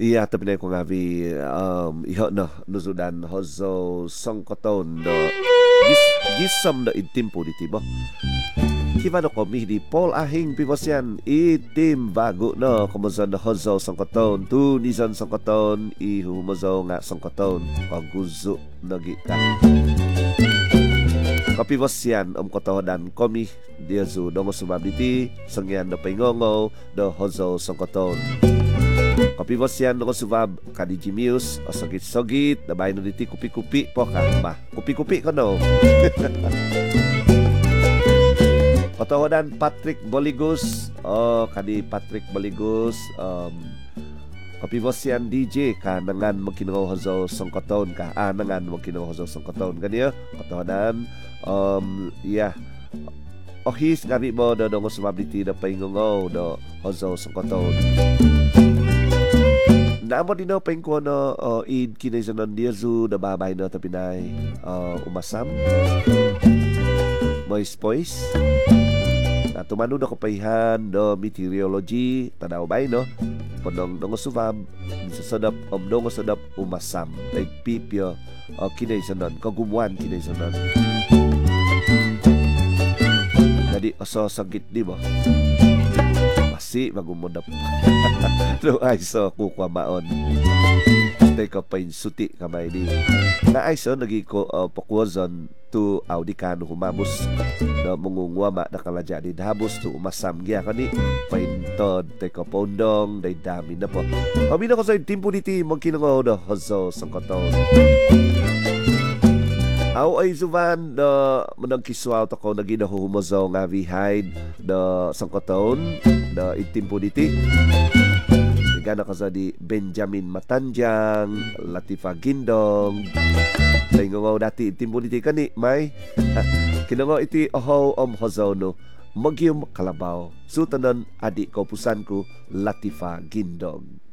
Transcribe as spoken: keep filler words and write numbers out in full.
Iya, tapi na ko ngavi um iho no nuzudan hozo songkoton do gis gisam do itimpo di tibo. Kiva no komi di Paul ahing pivosian itim bagu no komozon do hozo songkoton tu nizon songkoton i humozo nga songkoton paguzu no gika. Kopi vosian om koto dan komi dia zu dongo subabiti sengyan do pengongo do hozo songkoton. Kopi vosian dongo subab kadi jimius osogit sogit da baino diti kupi-kupi poka mah kupi-kupi kono. Koto dan Patrick Boligus oh kadi Patrick Boligus um, Kopi vosian D J ka nangan mukino hozo songkoton ka ah nangan mukino hozo songkoton kan ya koto dan um ya ohis ngabi mo do dongo subabiti do pengongo do hozo songkoton. Namo dino pengko no uh, id kinezonon dia zu da babay no tapi nay uh, umasam moist pois na tumanu do kapaihan do meteorology tanaw bay no podong dongo subab bisa sedap om dongo sedap umasam like pipyo uh, kinezonon kagumuan kinezonon jadi oso sagit di bo si magumodap do ay so kukwa maon take up pain suti kamay di na ay so nagi ko uh, pakwazon tu audikan humabus na mungungwa ma nakalaja di habus tu umasam gya kani pain tod take up pondong day dami na po kami na ko sa timpo diti magkinango do hozo sangkoton. Aw ay zuban da menang kiswaw to ko nagi da humozo nga vihide da sangkoton da itimpo diti. Digana ka sa di Benjamin Matanjang, Latifa Gindong. Tingongaw dati itimpo diti kani may kinangaw iti oho om hozo no magyum kalabaw. Sutanan adik ko pusan ko Latifa Gindong.